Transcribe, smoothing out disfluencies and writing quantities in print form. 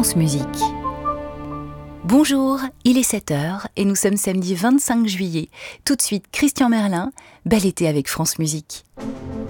France Musique. Bonjour, il est 7h et nous sommes samedi 25 juillet. Tout de suite, Christian Merlin, bel été avec France Musique.